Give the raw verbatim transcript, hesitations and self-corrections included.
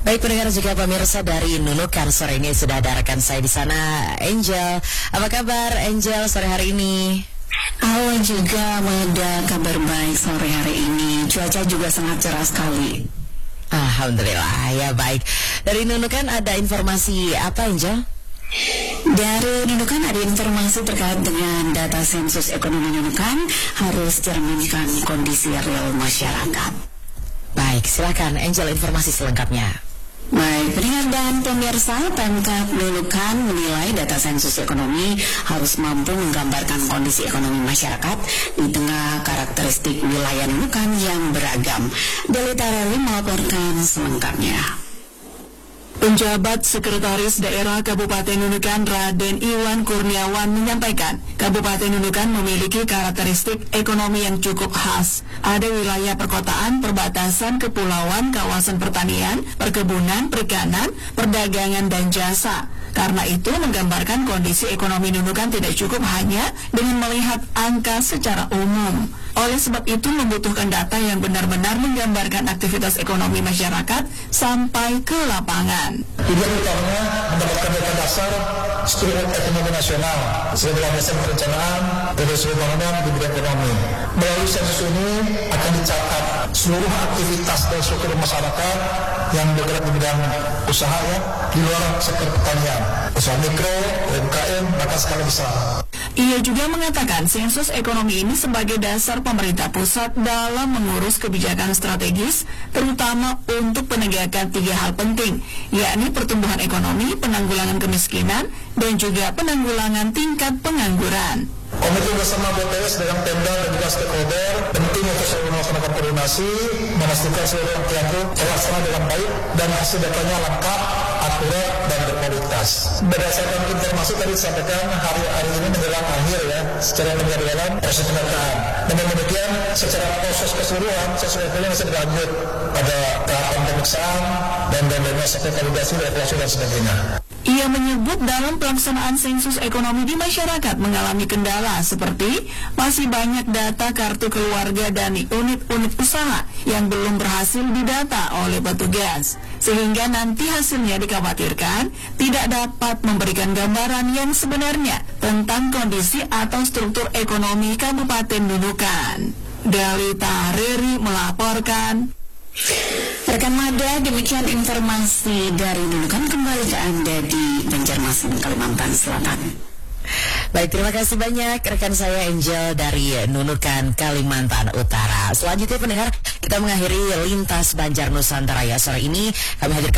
Baik pendengar juga pemirsa dari Nunukan, sore ini sudah ada rekan saya di sana, Angel. Apa kabar Angel sore hari ini? Halo juga Mada, kabar baik sore hari ini. Cuaca juga sangat cerah sekali. Alhamdulillah, ya baik. Dari Nunukan ada informasi apa Angel? Dari Nunukan ada informasi terkait dengan data sensus ekonomi Nunukan harus cerminkan kondisi real masyarakat. Baik, silakan Angel informasi selengkapnya. Baik, pendengar dan pemirsa, Pemkab Nunukan menilai data sensus ekonomi harus mampu menggambarkan kondisi ekonomi masyarakat di tengah karakteristik wilayah Nunukan yang beragam. Delita Reli melaporkan selengkapnya. Penjabat Sekretaris Daerah Kabupaten Nunukan Raden Iwan Kurniawan menyampaikan, Kabupaten Nunukan memiliki karakteristik ekonomi yang cukup khas. Ada wilayah perkotaan, perbatasan, kepulauan, kawasan pertanian, perkebunan, perikanan, perdagangan, dan jasa. Karena itu, menggambarkan kondisi ekonomi Nunukan tidak cukup hanya dengan melihat angka secara umum. Oleh sebab itu, membutuhkan data yang benar-benar menggambarkan aktivitas ekonomi masyarakat sampai ke lapangan. Tujuan utamanya mendapatkan data dasar struktur ekonomi nasional sebagai landasan perencanaan dan pembangunan di bidang ekonomi. Melalui sensus ini akan dicatat seluruh aktivitas dan struktur masyarakat yang bergerak di bidang usaha ya, di luar sektor pertanian, usaha mikro, U M K M, bahkan skala besar. Ia juga mengatakan sensus ekonomi ini sebagai dasar pemerintah pusat dalam mengurus kebijakan strategis, terutama untuk penegakan tiga hal penting, yakni pertumbuhan ekonomi, penanggulangan kemiskinan, dan juga penanggulangan tingkat pengangguran. Komitmen bersama B P S dengan Pemda dan juga stakeholder penting untuk selalu melaksanakan koordinasi, memastikan seluruh pihak terlaksana dengan baik dan hasil datanya lengkap, akurat, dan berkualitas. Berdasarkan informasi tadi disampaikan hari-hari ini menjelang akhir ya, secara mendalam proses pendataan. Namun demikian, secara proses keseluruhan sesuai dengan masih berlanjut pada tahapan pemeriksaan dan dan sampai validasi, evaluasi dan sebagainya. Ia menyebut dalam pelaksanaan sensus ekonomi di masyarakat mengalami kendala seperti masih banyak data kartu keluarga dan unit-unit usaha yang belum berhasil didata oleh petugas, sehingga nanti hasilnya dikhawatirkan tidak dapat memberikan gambaran yang sebenarnya tentang kondisi atau struktur ekonomi Kabupaten Nunukan. Delita Reri melaporkan. Rekan Mada, demikian informasi dari Nunukan, kembali ke Anda di Banjarmasin, Kalimantan Selatan. Baik, terima kasih banyak rekan saya Angel dari Nunukan, Kalimantan Utara. Selanjutnya pendengar, kita mengakhiri Lintas Banjar Nusantara ya sore ini. Kami hadirkan